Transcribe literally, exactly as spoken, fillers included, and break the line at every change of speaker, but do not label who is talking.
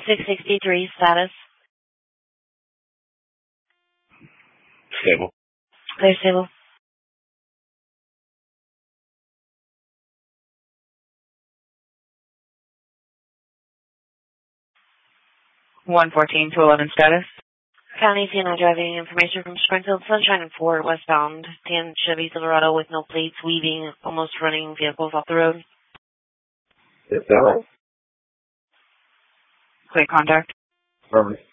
six sixty-three, status.
Stable.
Clear, stable.
one fourteen to eleven, status.
County C N I driving information from Springfield, Sunshine and Ford, westbound. ten Chevy Silverado with no plates, weaving, almost running vehicles off the road.
Is that right?
Clear contact.
Affirmative.